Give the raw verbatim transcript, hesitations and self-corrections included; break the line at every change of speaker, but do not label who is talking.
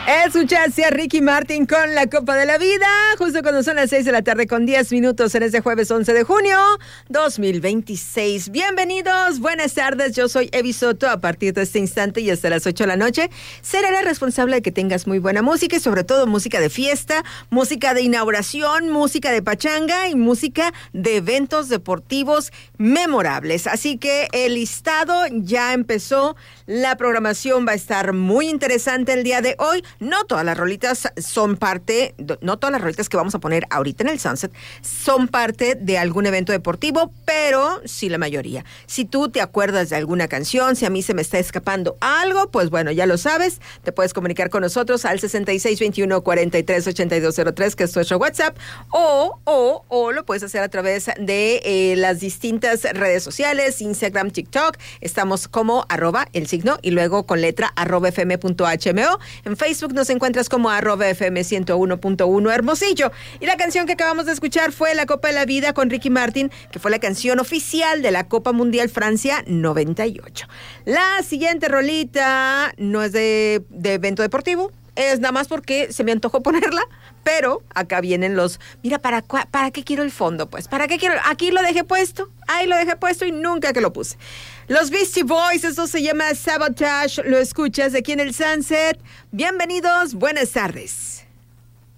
Escuchaste a Ricky Martin con La Copa de la Vida, justo cuando son las seis de la tarde con diez minutos en este jueves once de junio dos mil veintiséis. Bienvenidos, buenas tardes, yo soy Evi Soto. A partir de este instante y hasta las ocho de la noche, seré la responsable de que tengas muy buena música y sobre todo música de fiesta, música de inauguración, música de pachanga y música de eventos deportivos memorables. Así que el listado ya empezó, la programación va a estar muy interesante el día de hoy. No todas las rolitas son parte, no todas las rolitas que vamos a poner ahorita en el Sunset son parte de algún evento deportivo, pero sí la mayoría. Si tú te acuerdas de alguna canción, si a mí se me está escapando algo, pues bueno, ya lo sabes, te puedes comunicar con nosotros al sesenta y seis veintiuno cuarenta y tres ochenta y dos cero tres, que es nuestro WhatsApp, o, o, o lo puedes hacer a través de eh, las distintas redes sociales, Instagram, TikTok, estamos como arroba el signo y luego con letra arroba fm.hmo. En Facebook nos encuentras como arroba fm ciento uno punto uno Hermosillo. Y la canción que acabamos de escuchar fue La Copa de la Vida con Ricky Martin, que fue la canción oficial de la Copa Mundial Francia noventa y ocho. La siguiente rolita no es de, de evento deportivo, es nada más porque se me antojó ponerla, pero acá vienen los, mira, ¿para, para qué quiero el fondo? Pues, ¿para qué quiero? Aquí lo dejé puesto, ahí lo dejé puesto y nunca que lo puse. Los Beastie Boys, eso se llama Sabotage, lo escuchas aquí en el Sunset. Bienvenidos, buenas tardes.